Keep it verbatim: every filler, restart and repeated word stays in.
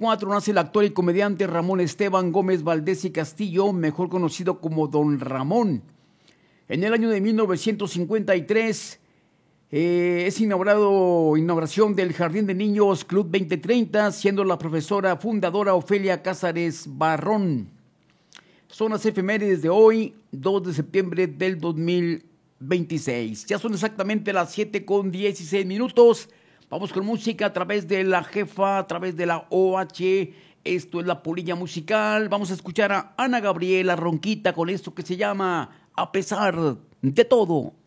veinticuatro nace el actor y comediante Ramón Esteban Gómez Valdés y Castillo, mejor conocido como Don Ramón. En el año de mil novecientos cincuenta y tres eh, es inaugurado, inauguración del Jardín de Niños Club veinte treinta, siendo la profesora fundadora Ofelia Cázares Barrón. Son las efemérides de hoy, dos de septiembre del dos mil veintiséis. Ya son exactamente las siete con dieciséis minutos. Vamos con música a través de la jefa, a través de la O H. Esto es La Polilla Musical. Vamos a escuchar a Ana Gabriela Ronquita con esto que se llama A Pesar de Todo.